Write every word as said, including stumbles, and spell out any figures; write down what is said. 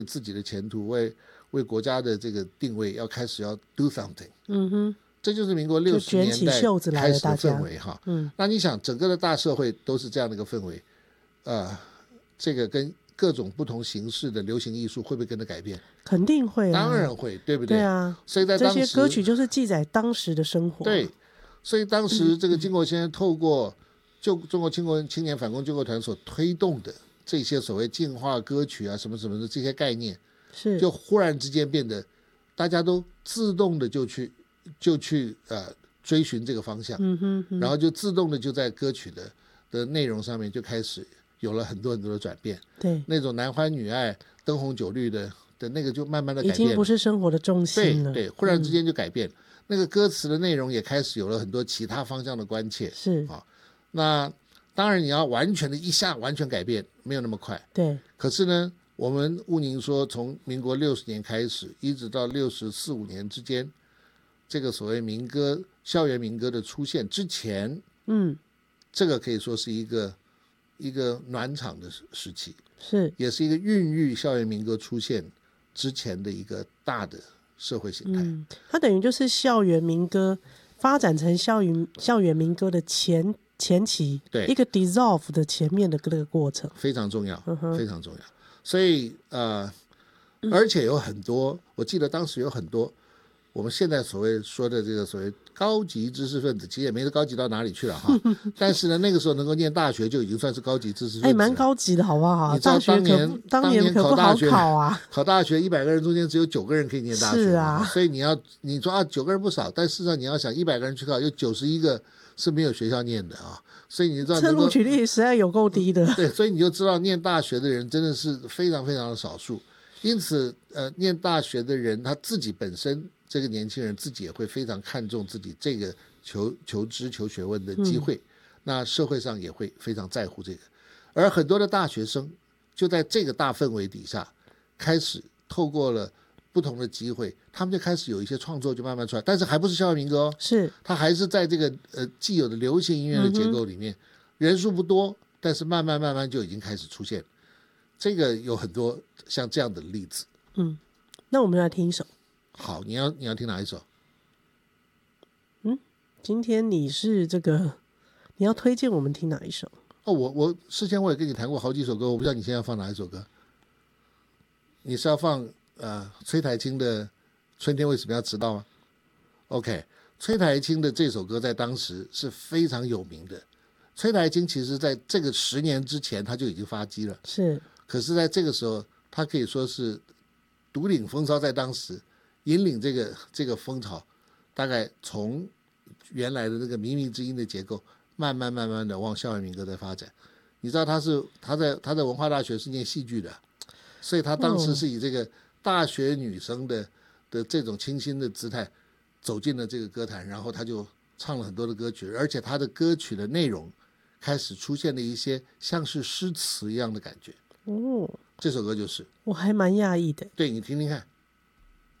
自己的前途，为为国家的这个定位要开始要 do something。 嗯哼， 这就是民国六十年代开始的氛围哈。 嗯， 那你想，整个的大社会都是这样的一个氛围，呃，这个跟各种不同形式的流行艺术会不会跟着改变？ 肯定会、啊， 当然会，对不对？ 对啊， 所以在当时这些歌曲就是记载当时的生活。 对，所以当时这个经国先生透过就中国青国青年反共救国团所推动的这些所谓进化歌曲啊什么什么的这些概念， 是就忽然之间变得大家都自动的就去就去呃追寻这个方向， 嗯哼哼， 然后就自动的就在歌曲的的内容上面就开始有了很多很多的转变。 对， 那种男欢女爱灯红酒绿的的那个就慢慢的改变了， 已经不是生活的重心了。 对对，忽然之间就改变、嗯、那个歌词的内容也开始有了很多其他方向的关切。 是啊，那当然你要完全的一下完全改变没有那么快。 对， 可是呢，我们务宁说从民国六十年开始一直到六十四五年之间，这个所谓民歌校园民歌的出现之前， 嗯， 这个可以说是一个一个暖场的时期， 是也是一个孕育校园民歌出现之前的一个大的社会形态。 嗯，它等于就是校园民歌发展成校园校园民歌的前前期， 对， 一个 dissolve 的前面的这个过程非常重要、 嗯、 非常重要。所以呃，而且有很多，我记得当时有很多我们现在所谓说的这个所谓高级知识分子，其实也没高级到哪里去了哈。但是呢，那个时候能够念大学就已经算是高级知识分子了， 哎，蛮高级的好不好？ 你知道当年当年可不好考啊， 考大学一百个人中间只有九个人可以念大学， 是啊。 所以你要你说啊九个人不少，但事实上你要想一百个人去考，有九十一个是没有学校念的啊，所以你知道这录取率实在有够低的。 对，所以你就知道念大学的人真的是非常非常的少数。因此，呃，念大学的人他自己本身，这个年轻人自己也会非常看重自己这个求求知、求学问的机会、嗯，那社会上也会非常在乎这个。而很多的大学生就在这个大氛围底下，开始透过了不同的机会，他们就开始有一些创作就慢慢出来，但是还不是校园民歌哦， 是他还是在这个呃既有的流行音乐的结构里面，嗯、人数不多，但是慢慢慢慢就已经开始出现。这个有很多像这样的例子。 嗯，那我们来听一首。 好，你要你要听哪一首？ 嗯，今天你是这个，你要推荐我们听哪一首？ 哦，我我事先我也跟你谈过好几首歌，我不知道你现在要放哪一首歌。你是要放呃崔台青的《春天为什么要迟到》吗 ？OK， 崔台青的这首歌在当时是非常有名的。崔台青其实在这个十年之前他就已经发迹了， 是。 可是在这个时候他可以说是独领风骚，在当时引领这个这个风潮，大概从原来的那个靡靡之音的结构慢慢慢慢的往校园民歌在发展。你知道他是他在他在文化大学是念戏剧的，所以他当时是以这个大学女生的的这种清新的姿态走进了这个歌坛，然后他就唱了很多的歌曲，而且他的歌曲的内容开始出现了一些像是诗词一样的感觉。 哦， 这首歌就是， 我还蛮讶异的。 对，你听听看。